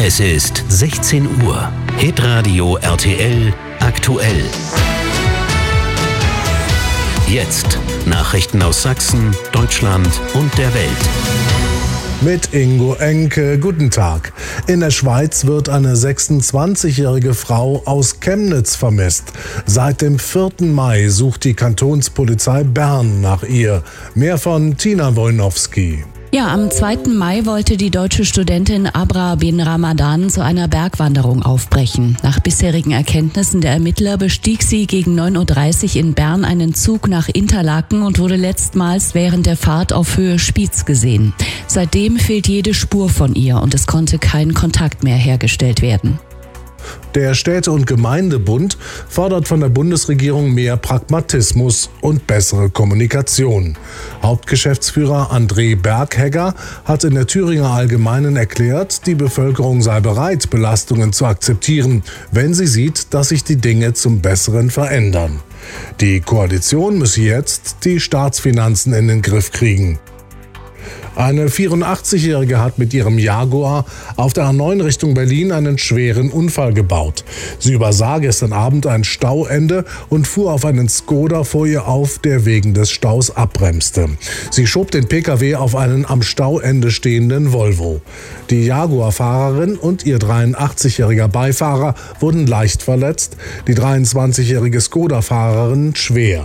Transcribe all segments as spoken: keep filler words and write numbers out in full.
Es ist sechzehn Uhr. Hitradio R T L aktuell. Jetzt Nachrichten aus Sachsen, Deutschland und der Welt. Mit Ingo Enke, guten Tag. In der Schweiz wird eine sechsundzwanzigjährige Frau aus Chemnitz vermisst. Seit dem vierten Mai sucht die Kantonspolizei Bern nach ihr. Mehr von Tina Wojnowski. Ja, am zweiten Mai wollte die deutsche Studentin Abra bin Ramadan zu einer Bergwanderung aufbrechen. Nach bisherigen Erkenntnissen der Ermittler bestieg sie gegen neun Uhr dreißig in Bern einen Zug nach Interlaken und wurde letztmals während der Fahrt auf Höhe Spiez gesehen. Seitdem fehlt jede Spur von ihr und es konnte kein Kontakt mehr hergestellt werden. Der Städte- und Gemeindebund fordert von der Bundesregierung mehr Pragmatismus und bessere Kommunikation. Hauptgeschäftsführer André Berghegger hat in der Thüringer Allgemeinen erklärt, die Bevölkerung sei bereit, Belastungen zu akzeptieren, wenn sie sieht, dass sich die Dinge zum Besseren verändern. Die Koalition müsse jetzt die Staatsfinanzen in den Griff kriegen. Eine vierundachtzigjährige hat mit ihrem Jaguar auf der A neun Richtung Berlin einen schweren Unfall gebaut. Sie übersah gestern Abend ein Stauende und fuhr auf einen Skoda vor ihr auf, der wegen des Staus abbremste. Sie schob den Pkw auf einen am Stauende stehenden Volvo. Die Jaguar-Fahrerin und ihr dreiundachtzigjähriger Beifahrer wurden leicht verletzt, die dreiundzwanzigjährige Skoda-Fahrerin schwer.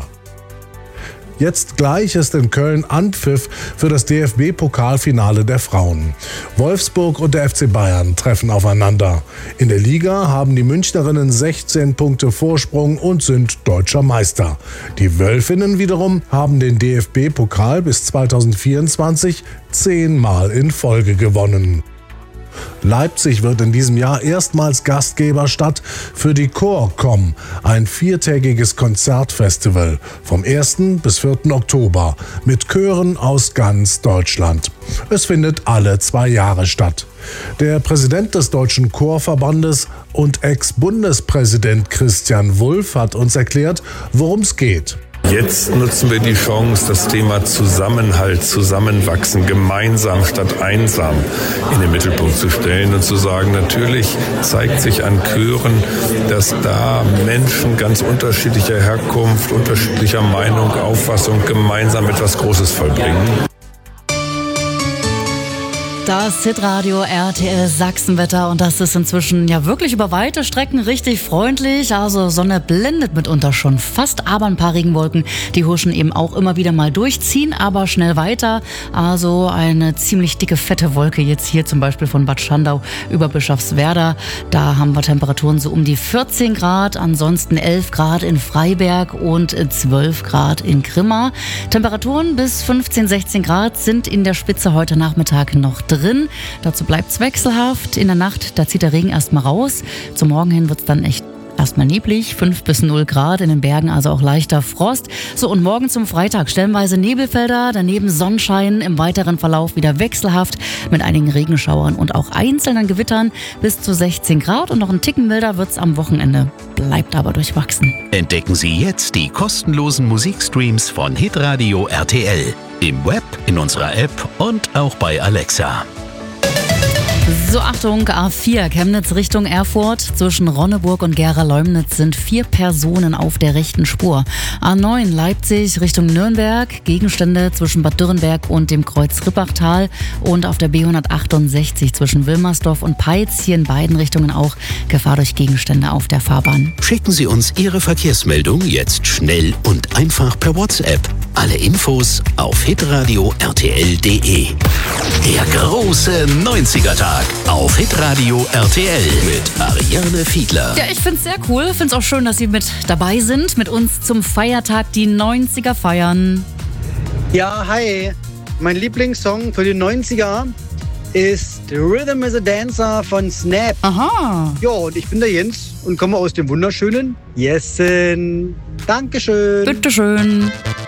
Jetzt gleich ist in Köln Anpfiff für das D F B-Pokalfinale der Frauen. Wolfsburg und der F C Bayern treffen aufeinander. In der Liga haben die Münchnerinnen sechzehn Punkte Vorsprung und sind deutscher Meister. Die Wölfinnen wiederum haben den D F B-Pokal bis zweitausendvierundzwanzig zehnmal in Folge gewonnen. Leipzig wird in diesem Jahr erstmals Gastgeberstadt für die ChorCom, ein viertägiges Konzertfestival vom ersten bis vierten Oktober mit Chören aus ganz Deutschland. Es findet alle zwei Jahre statt. Der Präsident des Deutschen Chorverbandes und Ex-Bundespräsident Christian Wulff hat uns erklärt, worum es geht. Jetzt nutzen wir die Chance, das Thema Zusammenhalt, Zusammenwachsen, gemeinsam statt einsam in den Mittelpunkt zu stellen und zu sagen, natürlich zeigt sich an Chören, dass da Menschen ganz unterschiedlicher Herkunft, unterschiedlicher Meinung, Auffassung gemeinsam etwas Großes vollbringen. Das Hitradio R T L Sachsenwetter und das ist inzwischen ja wirklich über weite Strecken richtig freundlich. Also Sonne blendet mitunter schon fast, aber ein paar Regenwolken, die huschen eben auch immer wieder mal durch, ziehen aber schnell weiter. Also eine ziemlich dicke, fette Wolke jetzt hier zum Beispiel von Bad Schandau über Bischofswerda. Da haben wir Temperaturen so um die vierzehn Grad, ansonsten elf Grad in Freiberg und zwölf Grad in Grimma. Temperaturen bis fünfzehn, sechzehn Grad sind in der Spitze heute Nachmittag noch drin. Drin. Dazu bleibt es wechselhaft. In der Nacht, da zieht der Regen erstmal raus. Zum Morgen hin wird es dann echt erstmal neblig, fünf bis null Grad, in den Bergen also auch leichter Frost. So, und morgen zum Freitag stellenweise Nebelfelder, daneben Sonnenschein, im weiteren Verlauf wieder wechselhaft mit einigen Regenschauern und auch einzelnen Gewittern bis zu sechzehn Grad und noch ein Ticken milder wird es am Wochenende. Bleibt aber durchwachsen. Entdecken Sie jetzt die kostenlosen Musikstreams von Hitradio R T L. Im Web, in unserer App und auch bei Alexa. So, Achtung, A vier, Chemnitz Richtung Erfurt. Zwischen Ronneburg und Gera-Leumnitz sind vier Personen auf der rechten Spur. A neun, Leipzig Richtung Nürnberg. Gegenstände zwischen Bad Dürrenberg und dem Kreuz Rippachtal. Und auf der B hundertachtundsechzig zwischen Wilmersdorf und Peitz. Hier in beiden Richtungen auch Gefahr durch Gegenstände auf der Fahrbahn. Schicken Sie uns Ihre Verkehrsmeldung jetzt schnell und einfach per WhatsApp. Alle Infos auf hitradio r t l punkt d e. Der große neunziger-Tag auf Hitradio R T L mit Ariane Fiedler. Ja, ich find's sehr cool. Find's auch schön, dass Sie mit dabei sind, mit uns zum Feiertag die neunziger feiern. Ja, hi. Mein Lieblingssong für die neunziger ist Rhythm is a Dancer von Snap. Aha. Ja, und ich bin der Jens und komme aus dem wunderschönen Jessen. Dankeschön. Bitteschön.